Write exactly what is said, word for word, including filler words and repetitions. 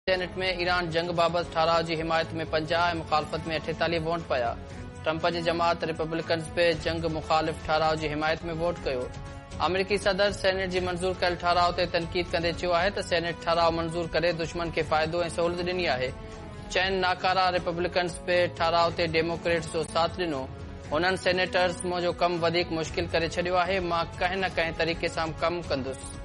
Senate में Iran जंग बाबति ठाराव जी हिमायत में पंजाह ऐं मुखालफ़त में अठेतालीह वोट पिया। ट्रंप जी जमात रिपब्लिकन्स पे जंग मुखालिफ़ ठाराव जी हिमायत में वोट कयो। अमरीकी सदर सेनेट जी मंज़ूर कयल ठाराव ते तनक़ीद कंदे चयो आहे त सेनेट ठाराव मंज़ूर करे दुश्मन खे फ़ाइदो ऐं सहूलियत ॾिनी आहे। चइनि नाकारा रिपब्लिकन्स पे ठाराव ते डेमोक्रेट्स जो साथ ॾिनो। हुननि सेनेटर्स मुंहिंजो कमु वधीक मुश्किल करे छॾियो आहे। मां कंहिं न कंहिं तरीक़े सां कमु कंदुसि।